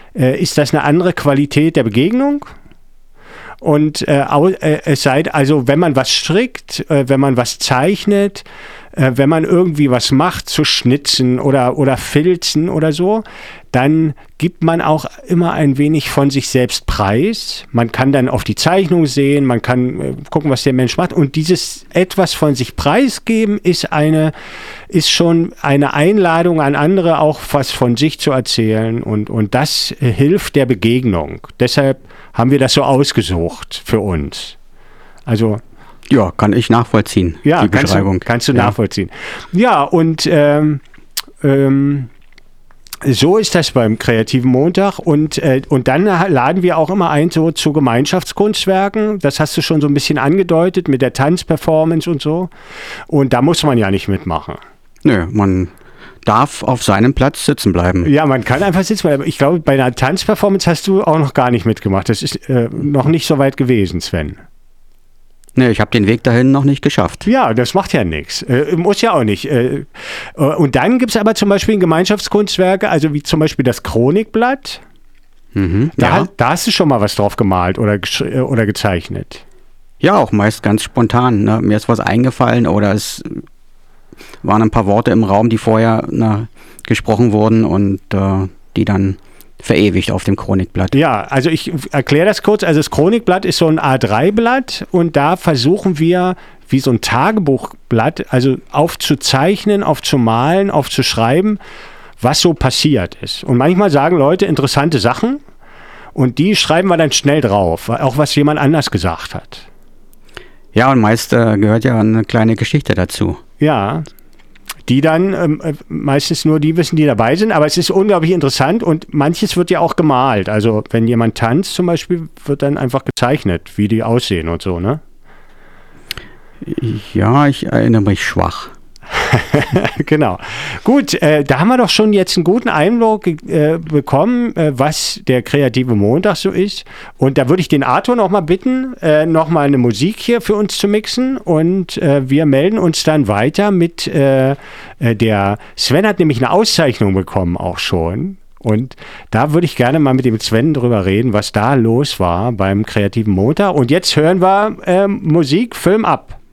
ist das eine andere Qualität der Begegnung. Und es sei, also wenn man was strickt, wenn man was zeichnet, wenn man irgendwie was macht, zu schnitzen oder filzen oder so, dann gibt man auch immer ein wenig von sich selbst preis. Man kann dann auf die Zeichnung sehen, man kann gucken, was der Mensch macht. Und dieses etwas von sich preisgeben ist schon eine Einladung an andere, auch was von sich zu erzählen. Und das hilft der Begegnung. Deshalb haben wir das so ausgesucht für uns. Also ja, kann ich nachvollziehen, ja, die Beschreibung. Kannst du nachvollziehen. Ja, und so ist das beim Kreativen Montag. Und dann laden wir auch immer ein so zu Gemeinschaftskunstwerken. Das hast du schon so ein bisschen angedeutet mit der Tanzperformance und so. Und da muss man ja nicht mitmachen. Nö, man darf auf seinem Platz sitzen bleiben. Ja, man kann einfach sitzen bleiben. Ich glaube, bei einer Tanzperformance hast du auch noch gar nicht mitgemacht. Das ist noch nicht so weit gewesen, Sven. Nee, ich habe den Weg dahin noch nicht geschafft. Ja, das macht ja nichts. Muss ja auch nicht. Und dann gibt es aber zum Beispiel Gemeinschaftskunstwerke, also wie zum Beispiel das Chronikblatt. Mhm, Da hast du schon mal was drauf gemalt oder gezeichnet. Ja, auch meist ganz spontan. Ne? Mir ist was eingefallen oder es waren ein paar Worte im Raum, die vorher gesprochen wurden und die dann verewigt auf dem Chronikblatt. Ja, also ich erkläre das kurz. Also das Chronikblatt ist so ein A3-Blatt und da versuchen wir, wie so ein Tagebuchblatt, also aufzuzeichnen, aufzumalen, aufzuschreiben, was so passiert ist. Und manchmal sagen Leute interessante Sachen und die schreiben wir dann schnell drauf, auch was jemand anders gesagt hat. Ja, und meist gehört ja eine kleine Geschichte dazu. Ja, die dann meistens nur die wissen, die dabei sind. Aber es ist unglaublich interessant und manches wird ja auch gemalt. Also wenn jemand tanzt zum Beispiel, wird dann einfach gezeichnet, wie die aussehen und so, ne? Ja, ich erinnere mich schwach. Genau. Gut, da haben wir doch schon jetzt einen guten Einblick bekommen, was der Kreative Montag so ist. Und da würde ich den Arthur noch mal bitten, noch mal eine Musik hier für uns zu mixen. Und wir melden uns dann weiter mit der Sven hat nämlich eine Auszeichnung bekommen auch schon. Und da würde ich gerne mal mit dem Sven drüber reden, was da los war beim Kreativen Montag. Und jetzt hören wir Musik, Film ab.